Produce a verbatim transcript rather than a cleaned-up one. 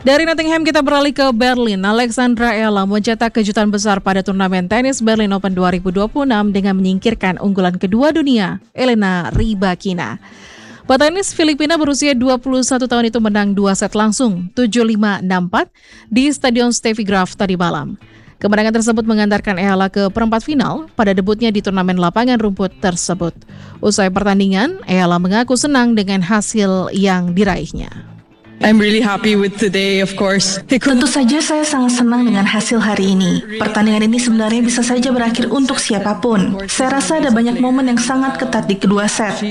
Dari Nottingham kita beralih ke Berlin. Alexandra Ella mencetak kejutan besar pada turnamen tenis Berlin Open dua ribu dua puluh enam dengan menyingkirkan unggulan kedua dunia, Elena Rybakina. Petenis Filipina berusia dua puluh satu tahun itu menang dua set langsung tujuh lima enam empat di Stadion Steffi Graf tadi malam. Kemenangan tersebut mengantarkan Ella ke perempat final pada debutnya di turnamen lapangan rumput tersebut. Usai pertandingan, Ella mengaku senang dengan hasil yang diraihnya. I'm really happy with today, of course. Tentu saja saya sangat senang dengan hasil hari ini. Pertandingan ini sebenarnya bisa saja berakhir untuk siapapun. Saya rasa ada banyak momen yang sangat ketat di kedua set.